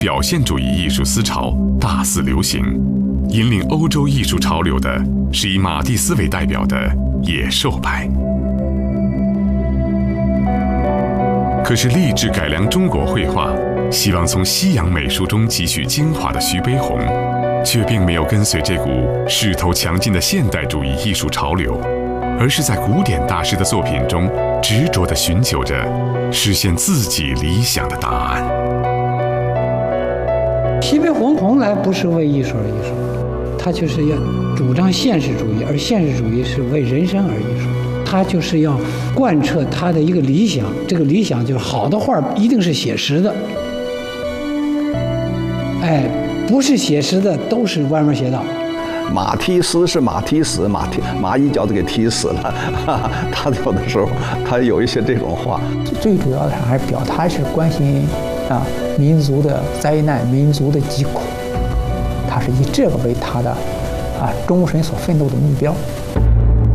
表现主义艺术思潮大肆流行，引领欧洲艺术潮流的是以马蒂斯为代表的野兽派。可是立志改良中国绘画，希望从西洋美术中汲取精华的徐悲鸿，却并没有跟随这股势头强劲的现代主义艺术潮流，而是在古典大师的作品中执着地寻求着实现自己理想的答案。 徐悲鸿从来不是为艺术而艺术，他就是要主张现实主义，而现实主义是为人生而艺术。他就是要贯彻他的一个理想，这个理想就是好的画一定是写实的，不是写实的都是歪门邪道。 马踢死是马踢死，马一脚就给踢死了。他有的时候他有一些这种话， 最主要的还是他是关心民族的灾难、民族的疾苦，他是以这个为他的终身所奋斗的目标。